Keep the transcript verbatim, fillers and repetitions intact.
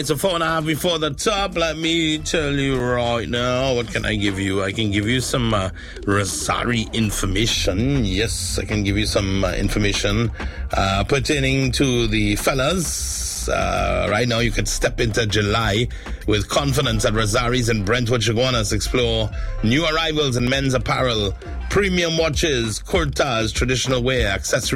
right, so four and a half before the top. Let me tell you right now, what can I give you? I can give you some uh, Rosari information. Yes, I can give you some uh, information uh, pertaining to the fellas. Uh, right now, you can step into July with confidence at Rosari's in Brentwood, Chaguanas. Explore new arrivals in men's apparel, premium watches, kurtas, traditional wear, accessories.